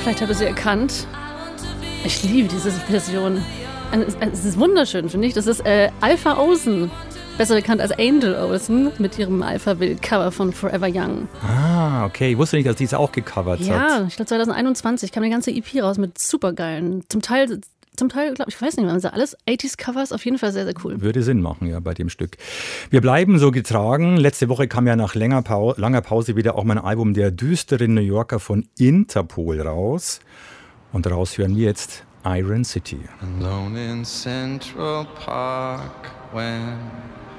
Vielleicht habt ihr sie erkannt. Ich liebe diese Version. Es ist wunderschön, finde ich. Das ist Alpha Olsen, besser bekannt als Angel Olsen, mit ihrem Alphaville-Cover von Forever Young. Ah, okay. Ich wusste nicht, dass die es auch gecovert hat. Ja, ich glaube 2021 kam eine ganze EP raus mit supergeilen, zum Teil, glaube ich, weiß nicht, waren sie alles 80s-Covers, auf jeden Fall sehr, sehr cool. Würde Sinn machen, ja, bei dem Stück. Wir bleiben so getragen. Letzte Woche kam ja nach langer Pause wieder auch mein Album Der düstere New Yorker von Interpol raus. Und daraus hören wir jetzt Iron City. Alone in Central Park when